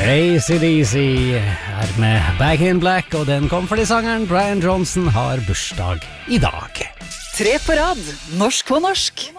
AC/DC med Back in Black, og den kom fordi sangeren Brian Johnson har bursdag i dag. 3 på rad, norsk på norsk.